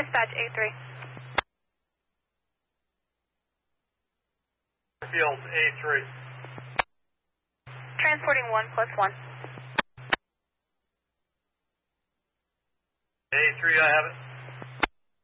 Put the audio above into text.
Dispatch A3. Field A3. Transporting 1+1. A3, I have it.